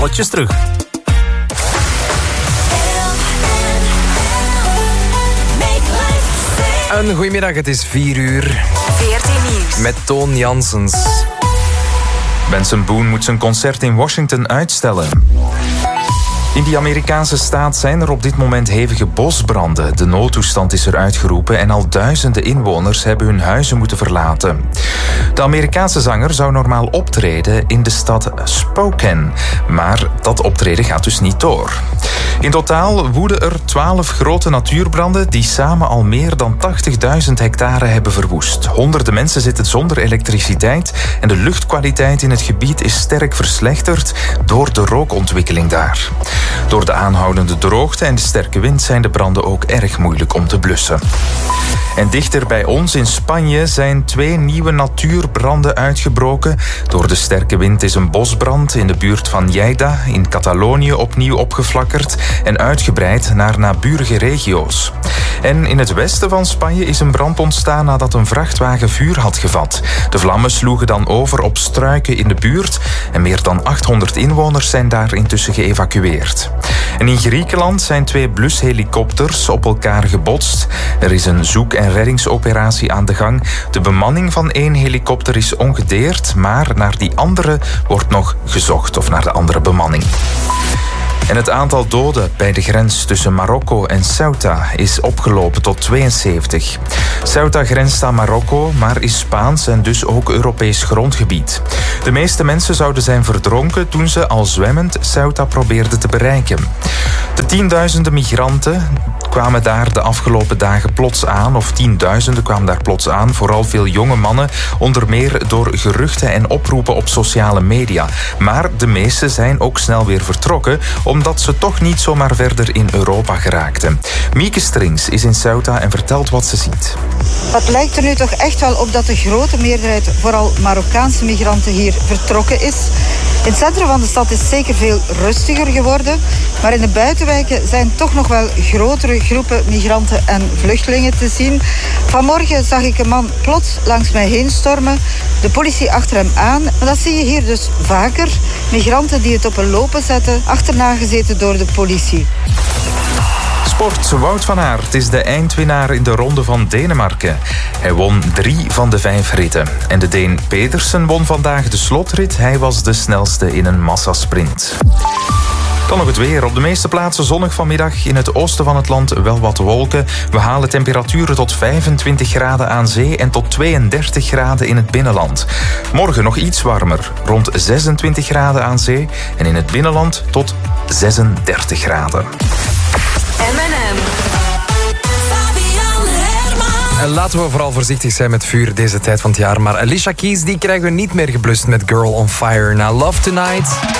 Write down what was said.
Potjes terug. Een goedemiddag, het is 4 uur. VRT Nieuws. Met Toon Janssens. Benson Boone moet zijn concert in Washington uitstellen. In die Amerikaanse staat zijn er op dit moment hevige bosbranden. De noodtoestand is er uitgeroepen en al duizenden inwoners hebben hun huizen moeten verlaten. De Amerikaanse zanger zou normaal optreden in de stad Spokane, maar dat optreden gaat dus niet door. In totaal woeden er 12 grote natuurbranden die samen al meer dan 80.000 hectare hebben verwoest. Honderden mensen zitten zonder elektriciteit en de luchtkwaliteit in het gebied is sterk verslechterd door de rookontwikkeling daar. Door de aanhoudende droogte en de sterke wind zijn de branden ook erg moeilijk om te blussen. En dichter bij ons in Spanje zijn 2 nieuwe natuurbranden uitgebroken. Door de sterke wind is een bosbrand in de buurt van Lleida in Catalonië opnieuw opgeflakkerd en uitgebreid naar naburige regio's. En in het westen van Spanje is een brand ontstaan nadat een vrachtwagen vuur had gevat. De vlammen sloegen dan over op struiken in de buurt en meer dan 800 inwoners zijn daar intussen geëvacueerd. En in Griekenland zijn 2 blushelikopters op elkaar gebotst. Er is een zoek- en reddingsoperatie aan de gang. De bemanning van 1 helikopter is ongedeerd, maar naar die andere wordt nog gezocht, of naar de andere bemanning. En het aantal doden bij de grens tussen Marokko en Ceuta is opgelopen tot 72. Ceuta grenst aan Marokko, maar is Spaans en dus ook Europees grondgebied. De meeste mensen zouden zijn verdronken toen ze al zwemmend Ceuta probeerden te bereiken. De tienduizenden migranten kwamen daar de afgelopen dagen plots aan, of tienduizenden kwamen daar plots aan, vooral veel jonge mannen, onder meer door geruchten en oproepen op sociale media. Maar de meeste zijn ook snel weer vertrokken, omdat ze toch niet zomaar verder in Europa geraakten. Mieke Strings is in Ceuta en vertelt wat ze ziet. Het lijkt er nu toch echt wel op dat de grote meerderheid, vooral Marokkaanse migranten, hier vertrokken is. In het centrum van de stad is zeker veel rustiger geworden, maar in de buitenwijken zijn toch nog wel grotere groepen migranten en vluchtelingen te zien. Vanmorgen zag ik een man plots langs mij heen stormen, de politie achter hem aan. Maar dat zie je hier dus vaker. Migranten die het op een lopen zetten, achterna gezeten door de politie. Sport, Wout van Aert is de eindwinnaar in de Ronde van Denemarken. Hij won 3 van de 5 ritten. En de Deen Pedersen won vandaag de slotrit. Hij was de snelste in een massasprint. Dan nog het weer. Op de meeste plaatsen zonnig vanmiddag. In het oosten van het land wel wat wolken. We halen temperaturen tot 25 graden aan zee en tot 32 graden in het binnenland. Morgen nog iets warmer. Rond 26 graden aan zee en in het binnenland tot 36 graden. M&M. En laten we vooral voorzichtig zijn met vuur deze tijd van het jaar. Maar Alicia Keys die krijgen we niet meer geblust met Girl on Fire. Na Love Tonight.